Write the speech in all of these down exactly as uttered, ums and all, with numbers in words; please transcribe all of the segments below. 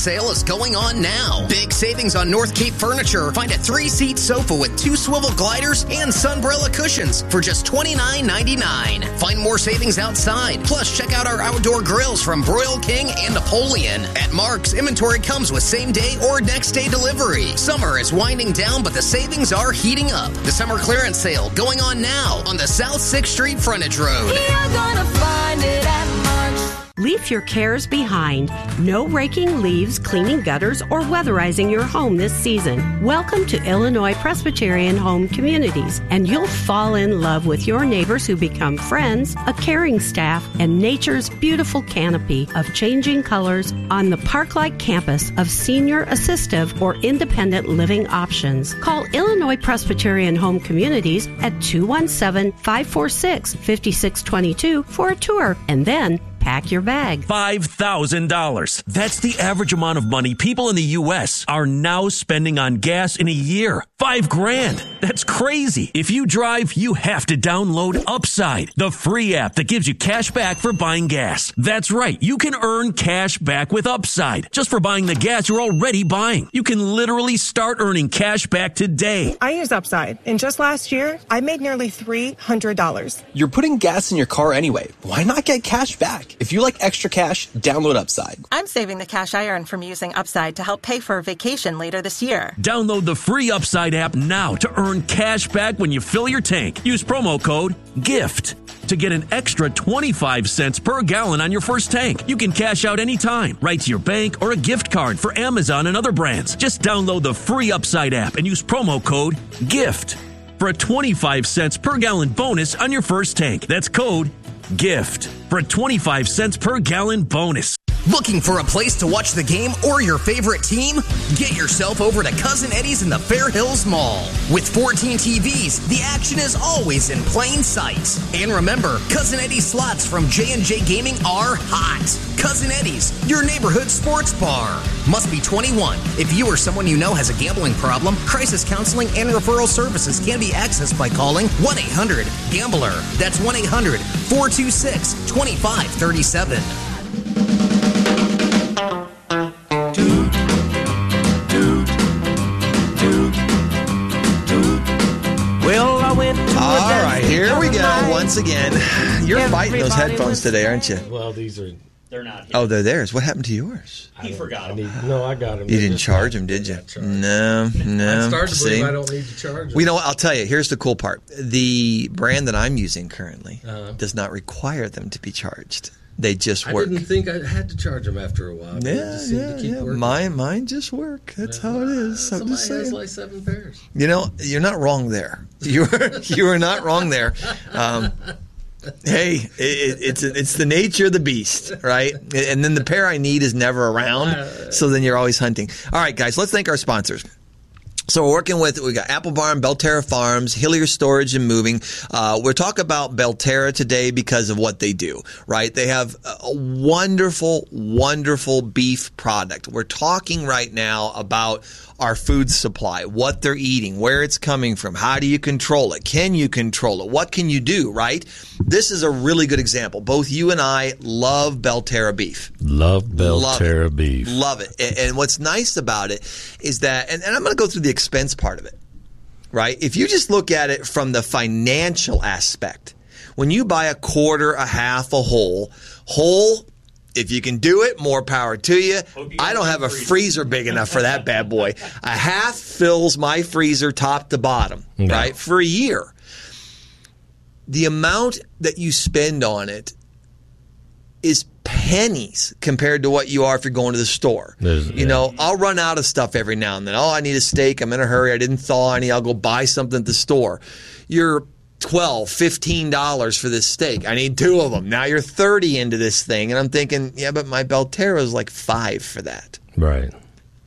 Sale is going on now. Big savings on North Cape Furniture. Find a three-seat sofa with two swivel gliders and sunbrella cushions for just twenty-nine ninety-nine. Find more savings outside. Plus, check out our outdoor grills from Broil King and Napoleon. At Mark's, inventory comes with same-day or next-day delivery. Summer is winding down, but the savings are heating up. The summer clearance sale going on now on the South sixth Street frontage road. You're gonna find it at Mark's. Leave your cares behind. No raking leaves, cleaning gutters, or weatherizing your home this season. Welcome to Illinois Presbyterian Home Communities, and you'll fall in love with your neighbors who become friends, a caring staff, and nature's beautiful canopy of changing colors on the park-like campus of senior assistive or independent living options. Call Illinois Presbyterian Home Communities at two one seven, five four six, five six two two for a tour, and then pack your bag. five thousand dollars. That's the average amount of money people in the U S are now spending on gas in a year. Five grand. That's crazy. If you drive, you have to download Upside, the free app that gives you cash back for buying gas. That's right. You can earn cash back with Upside just for buying the gas you're already buying. You can literally start earning cash back today. I use Upside, and just last year, I made nearly three hundred dollars. You're putting gas in your car anyway. Why not get cash back? If you like extra cash, download Upside. I'm saving the cash I earn from using Upside to help pay for a vacation later this year. Download the free Upside app now to earn cash back when you fill your tank. Use promo code GIFT to get an extra twenty-five cents per gallon on your first tank. You can cash out anytime, right to your bank or a gift card for Amazon and other brands. Just download the free Upside app and use promo code GIFT for a twenty-five cents per gallon bonus on your first tank. That's code GIFT for a twenty-five cents per gallon bonus. Looking for a place to watch the game or your favorite team? Get yourself over to Cousin Eddie's in the Fair Hills Mall. With fourteen T Vs, the action is always in plain sight. And remember, Cousin Eddie's slots from J and J Gaming are hot. Cousin Eddie's, your neighborhood sports bar. Must be twenty-one. If you or someone you know has a gambling problem, crisis counseling and referral services can be accessed by calling one eight hundred gambler. That's one eight hundred, four two six, two five three seven. Well, I went to All right, here we go once again. You're fighting those headphones today, aren't you? Well, these are... They're not here. Oh, they're theirs. What happened to yours? He forgot them. Need, no, I got them. You didn't charge them, did you? No, no. I started to See? believe I don't need to charge them. Well, you know what? I'll tell you. Here's the cool part. The brand that I'm using currently uh-huh. does not require them to be charged. They just work. I didn't think I had to charge them after a while. Yeah, yeah, yeah. Mine, mine just work. That's yeah. how it is. So Somebody has like seven pairs. You know, you're not wrong there. You are, you are not wrong there. Um, hey, it, it's it's the nature of the beast, right? And then the pair I need is never around, so then you're always hunting. All right, guys, let's thank our sponsors. So we're working with, we got Apple Barn, Belterra Farms, Hillier Storage and Moving. Uh, we're talking about Belterra today because of what they do, right? They have a wonderful, wonderful beef product. We're talking right now about our food supply, what they're eating, where it's coming from, how do you control it? Can you control it? What can you do, right? This is a really good example. Both you and I love Belterra beef. Love Belterra love beef. Love it. And, and what's nice about it is that, and, and I'm going to go through the expense part of it, right? If you just look at it from the financial aspect, when you buy a quarter, a half, a whole, whole, if you can do it, more power to you. I don't have a freezer big enough for that bad boy. A half fills my freezer top to bottom, no. right, for a year. The amount that you spend on it is pennies compared to what you are if you're going to the store. There's, you yeah. know, I'll run out of stuff every now and then. Oh, I need a steak. I'm in a hurry. I didn't thaw any. I'll go buy something at the store. You're twelve dollars, fifteen dollars for this steak. I need two of them. Now you're thirty into this thing. And I'm thinking, yeah, but my Belterra is like five for that. Right.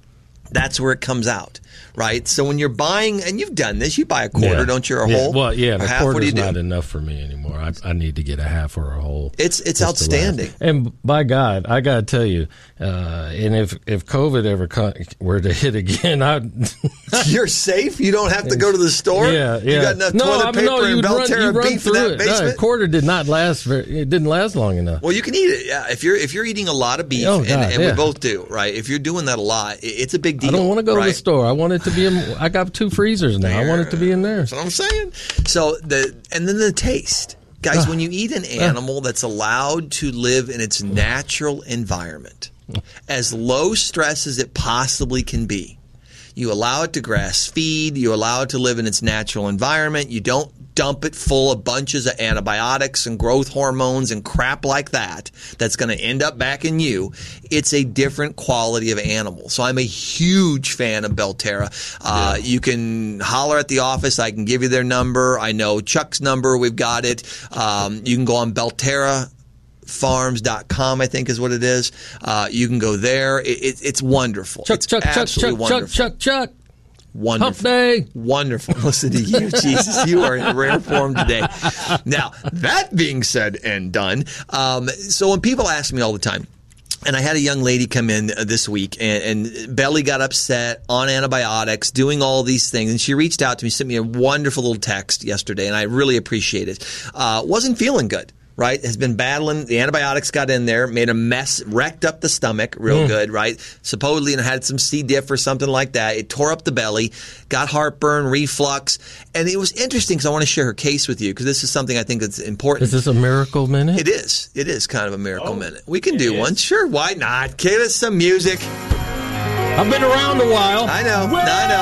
That's where it comes out, right? So when you're buying, and you've done this, you buy a quarter, yeah. don't you, or a yeah. whole? Well, yeah, a a half? quarter's what do you not do? enough for me anymore. I, I need to get a half or a whole. It's it's outstanding. And by God, I got to tell you, uh, and if if COVID ever co- were to hit again, I'd you're safe. You don't have to go to the store. Yeah, yeah. You got enough no, toilet I mean, paper no, and you'd run, Belterra you'd run beef in through that it. basement. No, a quarter did not last. Very, it didn't last long enough. Well, you can eat it. Yeah, if you're if you're eating a lot of beef, Oh, and, God, and yeah. we both do, right? If you're doing that a lot, it, it's a big deal. I don't want to go right? to the store. I want it to be in. I got two freezers now. I want it to be in there. That's what I'm saying. So the and then the taste, guys. when you eat an animal that's allowed to live in its natural environment, as low stress as it possibly can be, you allow it to grass feed. You allow it to live in its natural environment. You don't dump it full of bunches of antibiotics and growth hormones and crap like that that's going to end up back in you. It's a different quality of animal. So I'm a huge fan of Belterra. Uh, yeah. You can holler at the office. I can give you their number. I know Chuck's number. We've got it. Um, you can go on Belterra farms dot com, I think is what it is. Uh, you can go there. It, it, it's wonderful. Chuck, it's Chuck, Chuck, Chuck, wonderful. Chuck, Chuck, Chuck. Wonderful. Hump day. Wonderful. Listen to you, Jesus. You are in rare form today. Now, that being said and done, um, so when people ask me all the time, and I had a young lady come in this week, and, and Belly got upset on antibiotics, doing all these things, and she reached out to me, sent me a wonderful little text yesterday, and I really appreciate it. Uh, wasn't feeling good. Right, has been battling. The antibiotics got in there, made a mess, wrecked up the stomach real mm. good, right? Supposedly, and had some C. diff or something like that. It tore up the belly, got heartburn, reflux. And it was interesting because I want to share her case with you because this is something I think that's important. Is this a miracle minute? It is. It is kind of a miracle Oh, minute. We can do is. one. Sure, why not? Give us some music. I've been around a while. I know. I know.